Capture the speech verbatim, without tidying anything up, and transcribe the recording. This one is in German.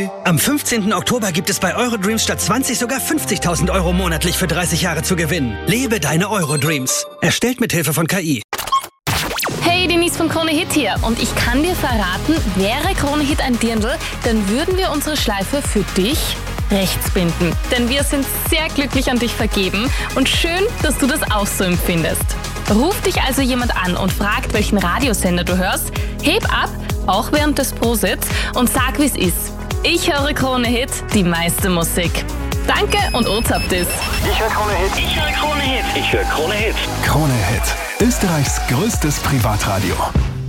Am fünfzehnten Oktober gibt es bei Eurodreams statt zwanzig sogar fünfzigtausend Euro monatlich für dreißig Jahre zu gewinnen. Lebe deine Eurodreams. Erstellt mit Hilfe von K I. Hey, Denise von Krone Hit hier und ich kann dir verraten, wäre Krone Hit ein Dirndl, dann würden wir unsere Schleife für dich rechts binden. Denn wir sind sehr glücklich an dich vergeben und schön, dass du das auch so empfindest. Ruft dich also jemand an und fragt, welchen Radiosender du hörst, heb ab, auch während des Prositz und sag, wie's ist. Ich höre Krone Hit, die meiste Musik. Danke und Ozaptis. Ich höre Krone Hit. Ich höre Krone Hit. Ich höre Krone Hit. Krone Hit. Österreichs größtes Privatradio.